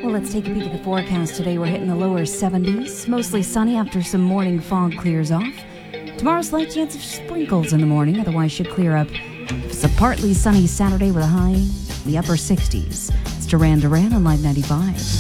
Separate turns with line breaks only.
Well, let's take a peek at the forecast today. We're hitting the lower 70s. Mostly sunny after some morning fog clears off. Tomorrow, slight chance of sprinkles in the morning, otherwise should clear up. It's a partly sunny Saturday with a high in the upper 60s. It's Duran Duran on Live 95.